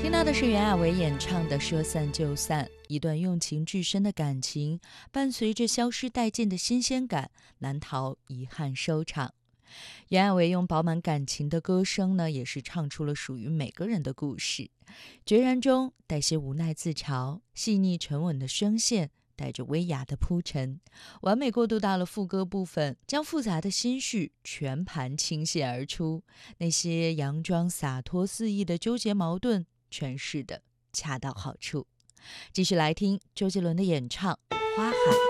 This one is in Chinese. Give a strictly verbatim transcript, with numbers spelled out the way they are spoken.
听到的是袁娅维演唱的《说散就散》，一段用情至深的感情，伴随着消失殆尽的新鲜感，难逃遗憾收场。袁娅维用饱满感情的歌声呢，也是唱出了属于每个人的故事。决然中带些无奈自嘲，细腻沉稳的声线带着微雅的铺陈，完美过渡到了副歌部分，将复杂的心绪全盘倾泻而出。那些佯装洒脱肆意的纠结矛盾，诠释的恰到好处。继续来听周杰伦的演唱《花海》。